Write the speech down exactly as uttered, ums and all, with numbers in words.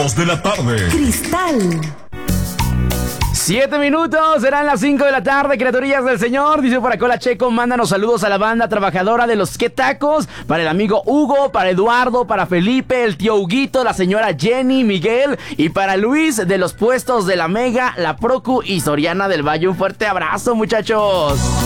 dos de la tarde. Cristal. Siete minutos, serán las cinco de la tarde, criaturillas del Señor. Dice por acá la Checo, mándanos saludos a la banda trabajadora de los Que Tacos, para el amigo Hugo, para Eduardo, para Felipe, el tío Huguito, la señora Jenny, Miguel y para Luis de los puestos de la Mega, la Procu y Soriana del Valle. Un fuerte abrazo, muchachos.